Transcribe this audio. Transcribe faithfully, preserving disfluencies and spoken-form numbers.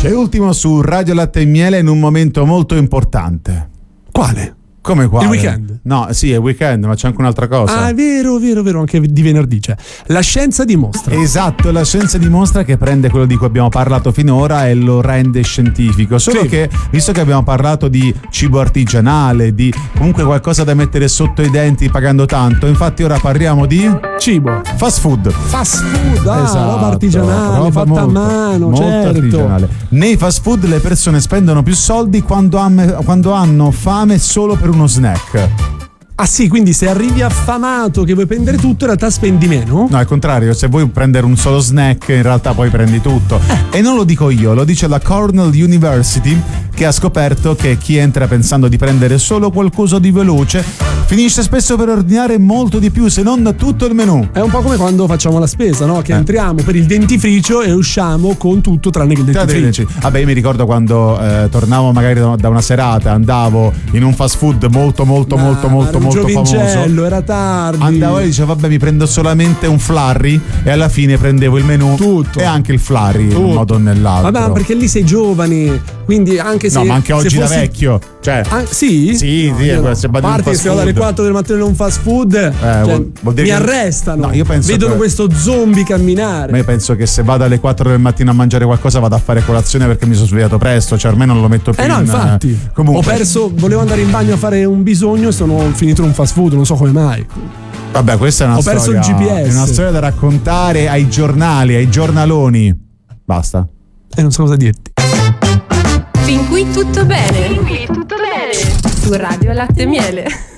C'è ultimo su Radio Latte e Miele in un momento molto importante. Quale? Come qua? Il weekend? No, sì, è weekend, ma c'è anche un'altra cosa. Ah, è vero, vero, vero, anche di venerdì c'è. La scienza dimostra. Esatto, la scienza dimostra che prende quello di cui abbiamo parlato finora e lo rende scientifico. Solo sì. che, visto che abbiamo parlato di cibo artigianale, di comunque qualcosa da mettere sotto i denti pagando tanto, infatti ora parliamo di cibo. Fast food. Fast food, ah, esatto, roba artigianale, roba fatta molto, a mano, molto certo. artigianale. Nei fast food le persone spendono più soldi quando, am- quando hanno fame solo per uno snack. Ah sì, quindi se arrivi affamato che vuoi prendere tutto, in realtà spendi meno? No, al contrario, se vuoi prendere un solo snack, in realtà poi prendi tutto. Eh. E non lo dico io, lo dice la Cornell University, che ha scoperto che chi entra pensando di prendere solo qualcosa di veloce finisce spesso per ordinare molto di più, se non tutto il menù. È un po' come quando facciamo la spesa, no? Che eh. entriamo per il dentifricio e usciamo con tutto tranne che il dentifricio. Vabbè, io mi ricordo quando eh, tornavo magari da una serata, andavo in un fast food molto molto Ma, molto molto molto famoso. Era tardi. Andavo e dicevo vabbè, mi prendo solamente un flurry, e alla fine prendevo il menù tutto e anche il flurry tutto. In un modo o nell'altro. Vabbè, perché lì sei giovani, quindi anche se no, ma anche oggi se fossi... da vecchio, cioè ah, sì? Sì, no, sì, no. se a parte che se vado alle quattro del mattino in un fast food, eh, cioè, vuol, vuol dire mi che... arrestano. No, io penso vedono che... questo zombie camminare. Ma io penso che se vado alle quattro del mattino a mangiare qualcosa vado a fare colazione perché mi sono svegliato presto, cioè almeno non lo metto più eh no, in... infatti. Comunque... Ho perso, volevo andare in bagno a fare un bisogno e sono finito in un fast food, non so come mai. Vabbè, questa è una Ho storia. perso il G P S. È una storia da raccontare ai giornali, ai giornaloni. Basta. E non so cosa dirti. Fin qui tutto bene. Fin qui tutto bene. Su Radio Latte e Miele.